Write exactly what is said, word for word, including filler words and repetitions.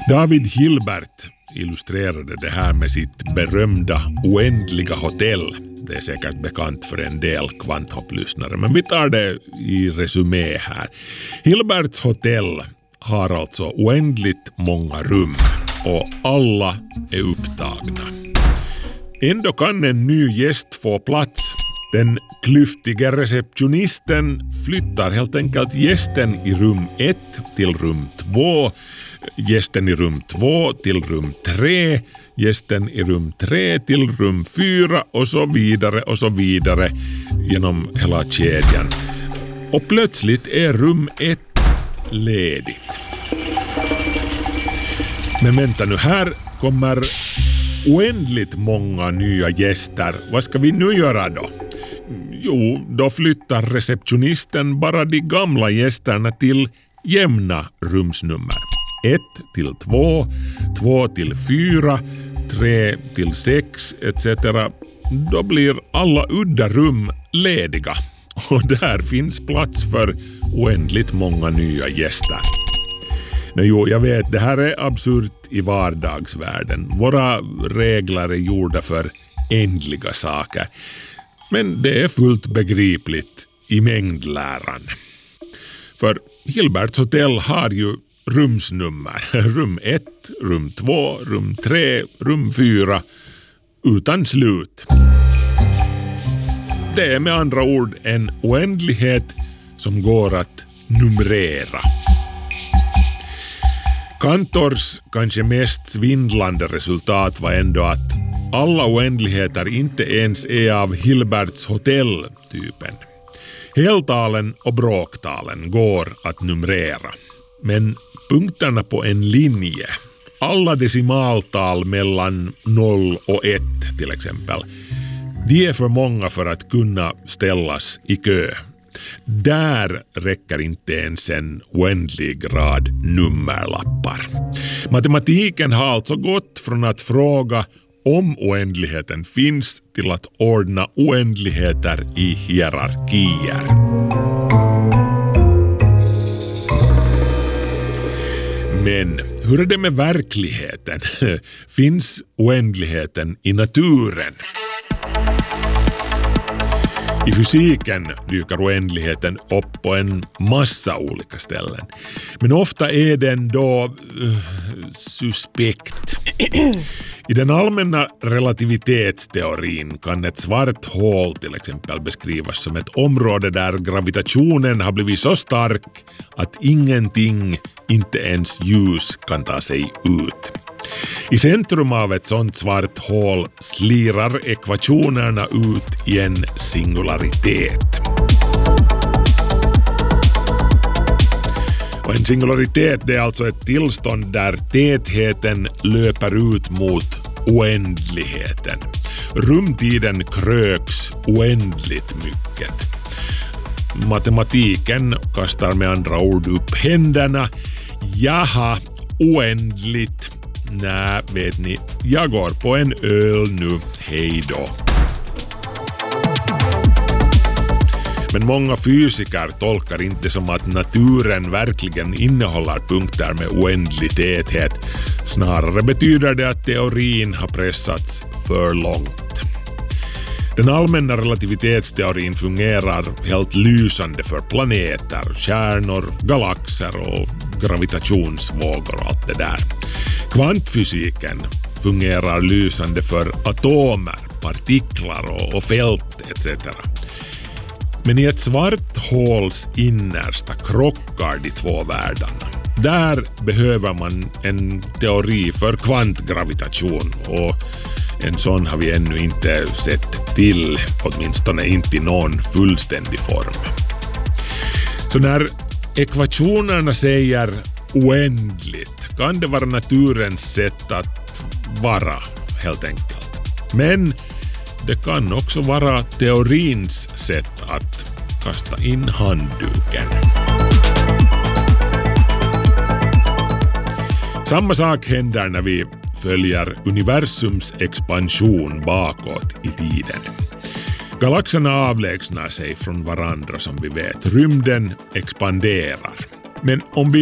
David Hilbert illustrerade det här med sitt berömda oändliga hotell. Det är säkert bekant för en del kvanthopplysnare, men vi tar det i resumé här. Hilberts hotell har alltså oändligt många rum och alla är upptagna. Ändå kan en ny gäst få plats. Den klyftiga receptionisten flyttar helt enkelt gästen i rum ett till rum två, gästen i rum två till rum tre, gästen i rum tre till rum fyra och så vidare och så vidare genom hela kedjan. Och plötsligt är rum ett ledigt. Men vänta nu, här kommer oändligt många nya gäster. Vad ska vi nu göra då? Jo, då flyttar receptionisten bara de gamla gästerna till jämna rumsnummer. ett till två, två till fyra, tre till sex et cetera. Då blir alla udda rum lediga. Och där finns plats för oändligt många nya gäster. Nej, jo, jag vet, det här är absurt i vardagsvärlden. Våra regler är gjorda för ändliga saker. Men det är fullt begripligt i mängdläran. För Hilberts hotell har ju rumsnummer. Rum ett, rum två, rum tre, rum fyra. Utan slut. Det är med andra ord en oändlighet som går att numrera. Kantors kanske mest svindlande resultat var ändå att alla oändligheter inte ens är av Hilberts hotell-typen. Heltalen och bråktalen går att numrera. Men punkterna på en linje, alla decimaltal mellan noll och ett till exempel, de är för många för att kunna ställas i kö. Där räcker inte ens en oändlig rad nummerlappar. Matematiken har alltså gått från att fråga om oändligheten finns till att ordna oändligheter i hierarkier. Men hur är det med verkligheten? Finns oändligheten i naturen? I fysiken dyker oändligheten upp på en massa olika ställen. Men ofta är den då uh, suspekt. I den allmänna relativitetsteorin kan ett svart hål till exempel beskrivas som ett område där gravitationen har blivit så stark att ingenting, inte ens ljus, kan ta sig ut. I centrum av ett sånt svart hål slirar ekvationerna ut i en singularitet. Och en singularitet, det är alltså ett tillstånd där tätheten löper ut mot oändligheten. Rumtiden kröks oändligt mycket. Matematiken kastar med andra ord upp händerna. Jaha, oändligt. Nej, vet ni, jag går på en öl nu, hej då. Men många fysiker tolkar inte som att naturen verkligen innehåller punkter med oändlig täthet. Snarare betyder det att teorin har pressats för långt. Den allmänna relativitetsteorin fungerar helt lysande för planeter, stjärnor, galaxer och gravitationsvågor och allt det där. Kvantfysiken fungerar lysande för atomer, partiklar och, och fält et cetera. Men i ett svart håls innersta krockar de två världarna. Där behöver man en teori för kvantgravitation, och en sån har vi ännu inte sett till, åtminstone inte i någon fullständig form. Så när ekvationerna säger oändligt kan det vara naturens sätt att vara, helt enkelt. Men det kan också vara teorins sätt att kasta in handduken. Samma sak händer när vi följer universums expansion bakåt i tiden. Galaxerna avlägsnar sig från varandra som vi vet. Rymden expanderar. Men om vi